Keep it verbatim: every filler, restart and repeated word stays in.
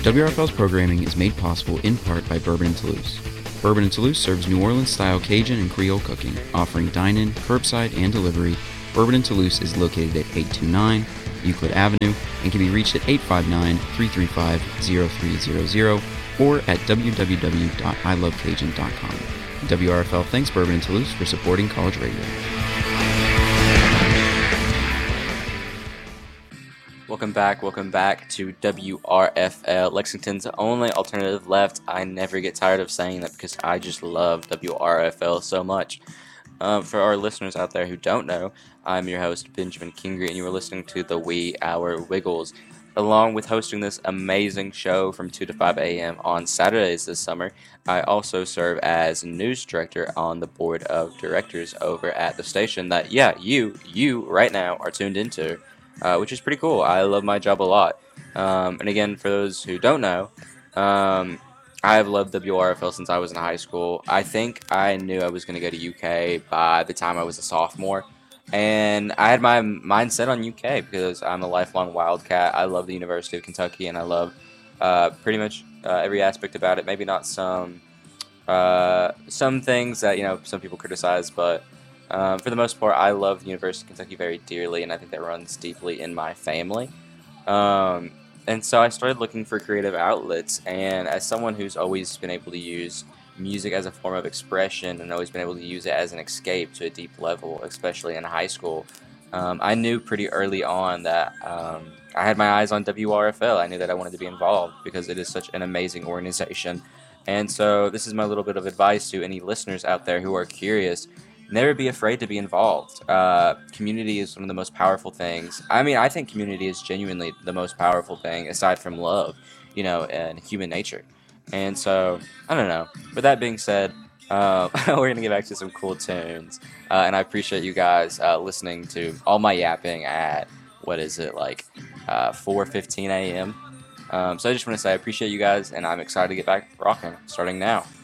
W R F L's programming is made possible in part by Bourbon and Toulouse. Bourbon and Toulouse serves New Orleans-style Cajun and Creole cooking, offering dine-in, curbside, and delivery. Bourbon and Toulouse is located at eight two nine Euclid Avenue and can be reached at eight five nine, three three five, zero three zero zero or at w w w dot i love cajun dot com. W R F L thanks Bourbon and Toulouse for supporting college radio. Welcome back, welcome back to W R F L, Lexington's only alternative left. I never get tired of saying that because I just love W R F L so much. Um, for our listeners out there who don't know, I'm your host, Benjamin Kingery, and you are listening to the Wee Hour Wiggles. Along with hosting this amazing show from two to five a.m. on Saturdays this summer, I also serve as news director on the board of directors over at the station that, yeah, you, you right now are tuned into. Uh, which is pretty cool. I love my job a lot. Um, and again, for those who don't know, um, I have loved W R F L since I was in high school. I think I knew I was going to go to U K by the time I was a sophomore. And I had my mindset on U K because I'm a lifelong Wildcat. I love the University of Kentucky, and I love uh, pretty much uh, every aspect about it. Maybe not some uh, some things that, you know, some people criticize, but Um, for the most part, I love the University of Kentucky very dearly, and I think that runs deeply in my family. Um, and so I started looking for creative outlets, and as someone who's always been able to use music as a form of expression and always been able to use it as an escape to a deep level, especially in high school, um, I knew pretty early on that um, I had my eyes on W R F L. I knew that I wanted to be involved because it is such an amazing organization. And so this is my little bit of advice to any listeners out there who are curious. Never be afraid to be involved. Uh, community is one of the most powerful things. I mean, I think community is genuinely the most powerful thing aside from love, you know, and human nature. And so, I don't know. With that being said, uh, we're going to get back to some cool tunes. Uh, and I appreciate you guys uh, listening to all my yapping at, what is it, like uh, four fifteen a.m. Um, so I just want to say I appreciate you guys, and I'm excited to get back rocking starting now.